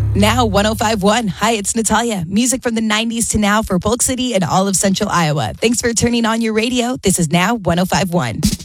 Now 1051. Hi, it's Natalia. Music from the 90s to now for Polk City and all of Central Iowa. Thanks for turning on your radio. This is Now 1051.